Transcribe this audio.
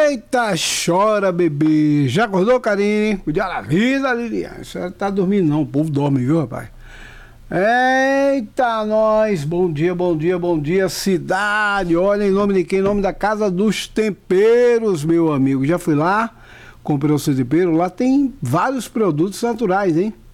Eita, chora, bebê. Já acordou, Karine? Cuidado da vida, Lilian. Você tá dormindo não, o povo dorme, viu, rapaz? Eita, nós. Bom dia, bom dia, bom dia, cidade. Olha, em nome de quem? Em nome da Casa dos Temperos, meu amigo. Já fui lá, comprei o seu tempero. Lá tem vários produtos naturais, hein?